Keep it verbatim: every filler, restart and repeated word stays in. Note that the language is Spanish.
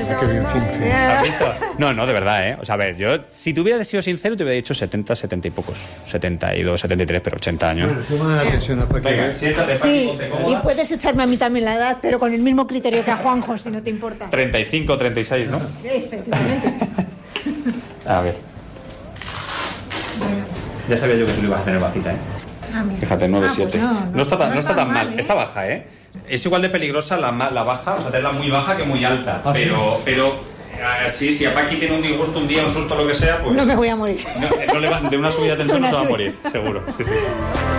Ah, qué bien finge. ¿Has visto? No, no, de verdad, ¿eh? O sea, a ver, yo, si te hubiera sido sincero, te hubiera dicho setenta, setenta y pocos. setenta y dos, setenta y tres, pero ochenta años. Bueno, toma la atención a Paqui. Venga, siéntate, Paqui, Sí, ponte y cómoda. puedes echarme a mí también la edad, pero con el mismo criterio que a Juanjo, si no te importa. treinta y cinco, treinta y seis, ¿no? Efectivamente. A ver. Ya sabía yo que tú lo ibas a tener bajita, ¿eh? Ah, mira. Fíjate, nueve siete. Ah, pues no, no, no está tan, no no está está tan mal, mal, ¿eh? está baja, ¿eh? Es igual de peligrosa la, ma- la baja, o sea, tenerla muy baja que muy alta. ¿Ah, pero, sí? pero eh, sí, si a Paqui tiene un disgusto un día, un susto, lo que sea, pues. No me voy a morir. no, no le va- de una subida de tensión no Una se va a subida. morir, seguro. Sí, sí, sí.